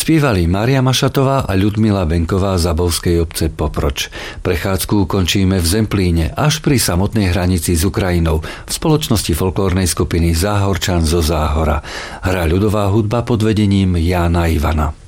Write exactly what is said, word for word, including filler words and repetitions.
Spievali Mária Mašatová a Ľudmila Benková z Zabovskej obce Poproč. Prechádzku končíme v Zemplíne, až pri samotnej hranici s Ukrajinou, v spoločnosti folklórnej skupiny Záhorčan zo Záhora. Hrá ľudová hudba pod vedením Jána Ivana.